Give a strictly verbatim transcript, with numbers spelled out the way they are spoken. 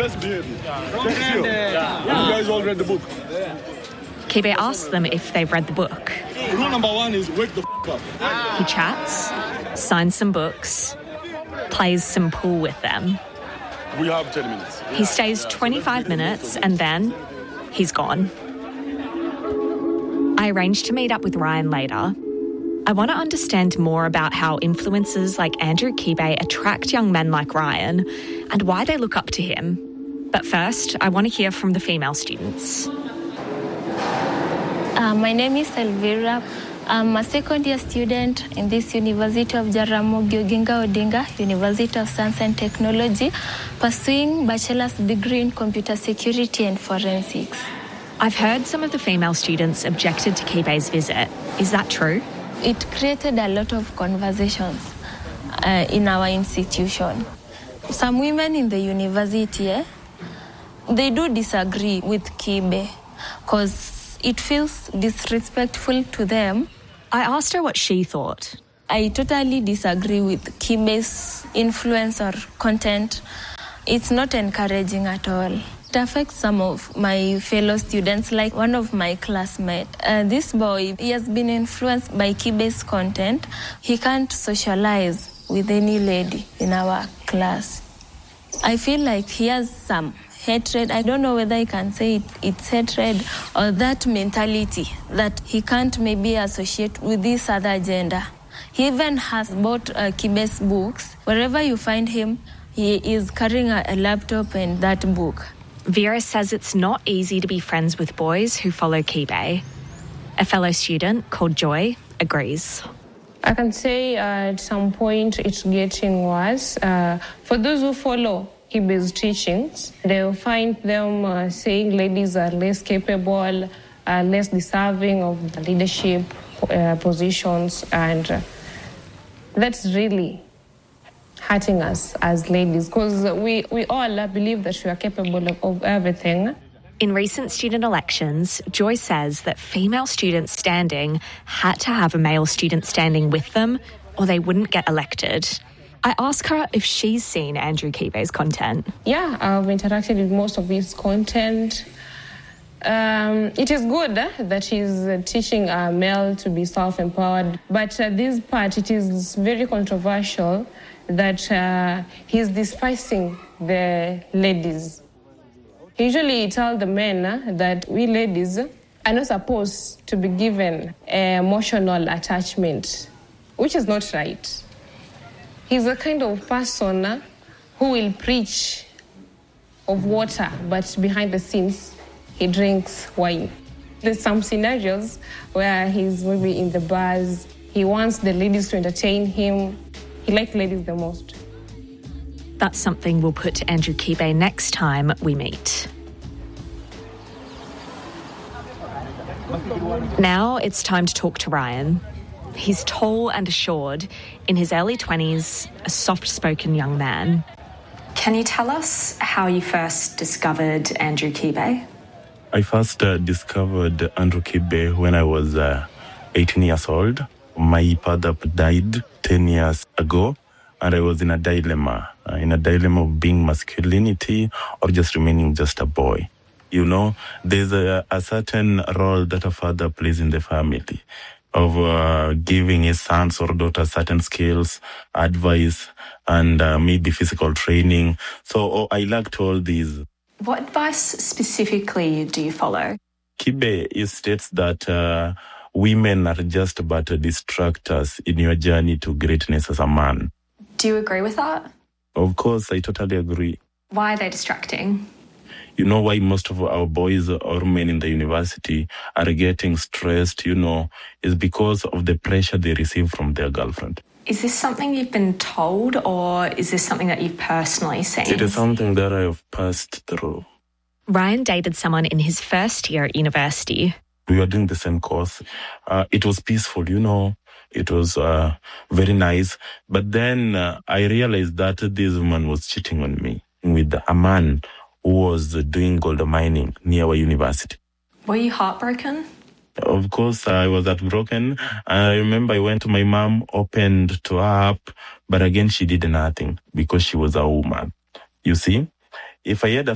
Let's behave. Check here. You guys all read the book. Kibe asks them if they've read the book. Rule number one is wake the f*** up. He chats, signs some books, plays some pool with them. We have ten minutes. He stays twenty-five minutes and then he's gone. I arranged to meet up with Ryan later. I want to understand more about how influencers like Andrew Kibe attract young men like Ryan and why they look up to him. But first, I want to hear from the female students. Uh, my name is Elvira. I'm a second year student in this University of Jaramogi Oginga Odinga, University of Science and Technology, pursuing bachelor's degree in computer security and forensics. I've heard some of the female students objected to Kibe's visit. Is that true? It created a lot of conversations uh, in our institution. Some women in the university, eh, they do disagree with Kibe because it feels disrespectful to them. I asked her what she thought. I totally disagree with Kibe's influence or content. It's not encouraging at all. It affects some of my fellow students, like one of my classmates. Uh, this boy, he has been influenced by Kibe's content. He can't socialize with any lady in our class. I feel like he has some hatred. I don't know whether I can say it, it's hatred or that mentality that he can't maybe associate with this other gender. He even has bought uh, Kibe's books. Wherever you find him, he is carrying a, a laptop and that book. Vera says it's not easy to be friends with boys who follow Kibe. A fellow student called Joy agrees. I can say uh, at some point it's getting worse. Uh, for those who follow Kibe's teachings, they'll find them uh, saying ladies are less capable, uh, less deserving of leadership uh, positions, and uh, that's really hurting us as ladies, because we, we all believe that we are capable of, of everything. In recent student elections, Joy says that female students standing had to have a male student standing with them or they wouldn't get elected. I ask her if she's seen Andrew Kibe's content. Yeah, I've interacted with most of his content. Um, it is good uh, that he's uh, teaching a male to be self-empowered, but uh, this part, it is very controversial that uh, he's despising the ladies. He usually tells the men uh, that we ladies are not supposed to be given emotional attachment, which is not right. He's the kind of person uh, who will preach of water, but behind the scenes, he drinks wine. There's some scenarios where he's maybe in the bars, he wants the ladies to entertain him. He likes ladies the most. That's something we'll put to Andrew Kibe next time we meet. Now it's time to talk to Ryan. He's tall and assured, in his early twenties, a soft-spoken young man. Can you tell us how you first discovered Andrew Kibe? I first uh, discovered Andrew Kibe when I was uh, eighteen years old. My father died ten years ago, and I was in a dilemma, uh, in a dilemma of being masculinity or just remaining just a boy. You know, there's a, a certain role that a father plays in the family of uh, giving his sons or daughters certain skills, advice, and uh, maybe physical training. So oh, I lacked all these. What advice specifically do you follow? Kibe states that uh, women are just but distractors in your journey to greatness as a man. Do you agree with that? Of course, I totally agree. Why are they distracting? You know why most of our boys or men in the university are getting stressed, you know, is because of the pressure they receive from their girlfriend. Is this something you've been told, or is this something that you've personally seen? It is something that I have passed through. Ryan dated someone in his first year at university. We were doing the same course. Uh, it was peaceful, you know. It was uh, very nice. But then uh, I realized that this woman was cheating on me with a man who was doing gold mining near our university. Were you heartbroken? Of course, I was heartbroken. I remember I went to my mom, opened to her up, but again, she did nothing because she was a woman. You see, if I had a